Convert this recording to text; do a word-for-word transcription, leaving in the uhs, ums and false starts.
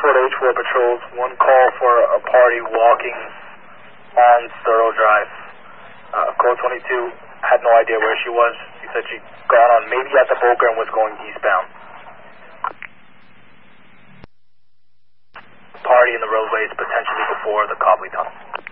four to H four patrols, one call for a party walking on Thorough Drive. Uh, code twenty-two had no idea where she was. She said she'd gone on maybe at the Boca and was going eastbound. Party in the roadways potentially before the Copley Tunnel.